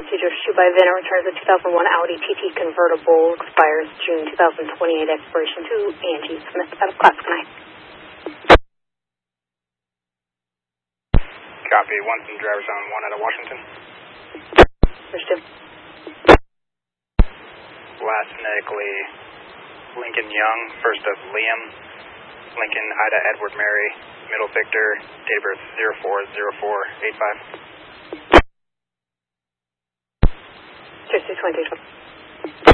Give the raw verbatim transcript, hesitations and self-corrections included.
Cedar Shoe by Vin returns a two thousand one Audi T T convertible, expires June two thousand twenty-eight, expiration to Angie Smith out of Classic nine. Copy, one from driver zone one out of Washington. There's two. Last phonetically, Lincoln Young, first of Liam, Lincoln Ida Edward Mary, middle Victor, date of birth zero four zero four eight five. Six two twenty.